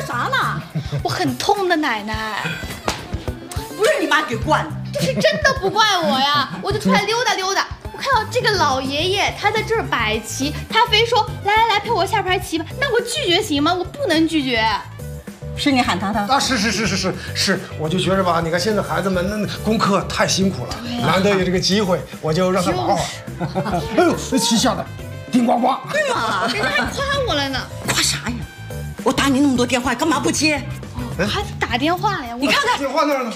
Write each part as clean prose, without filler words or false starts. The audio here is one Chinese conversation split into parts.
啥呢？ 我很痛的，奶奶。 不是你妈给惯的， 这是真的不怪我呀，我就出来溜达溜达。我看到这个老爷爷他在这儿摆棋，他非说来陪我下盘棋吧，那我拒绝行吗？我不能拒绝。 是你喊他的啊，是，我就觉着吧，你看现在孩子们那功课太辛苦了，难得有这个机会，我就让他玩玩。哎呦，那棋下的叮呱呱。 对嘛？ 人家还夸我了呢。 夸啥呀？我打你那么多电话，干嘛不接？ 我还打电话了呀， 你看看电话那儿呢。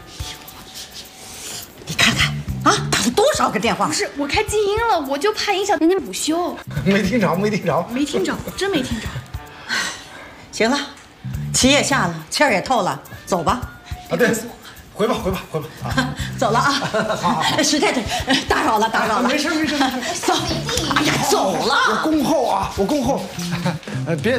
你看看啊，打了多少个电话？ 不是我开静音了，我就怕影响人家午休。 没听着。 没听着，真没听着。 行了，棋也下了，气儿也透了，走吧。 啊，对，回吧啊。 走了啊。好，石太太，打扰了。 没事。 走。哎呀，走了。 我恭候啊，别。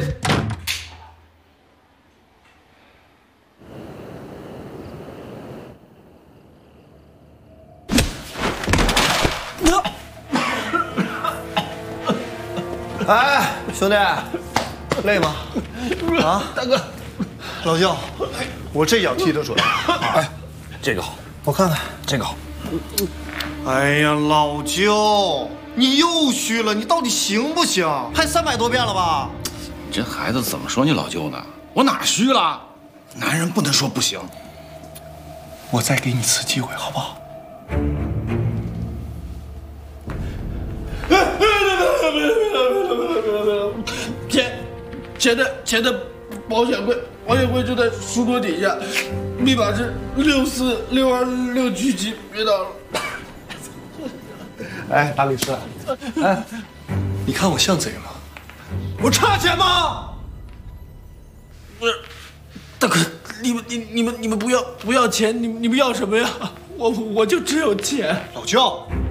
哎，兄弟，累吗？啊， 大哥， 老舅，我这脚踢得准。 哎，这个好， 我看看这个好。 哎呀，老舅，你又虚了，你到底行不行？拍300多遍了吧？ 这孩子怎么说你老舅呢？我哪虚了？男人不能说不行。 我再给你次机会，好不好？ 钱的保险柜就在书桌底下，密码是646267，别打了。 哎，大律师，哎， 你看我像贼吗？我差钱吗？ 不是，大哥，你们不要钱，你们要什么呀？我就只有钱。 老舅，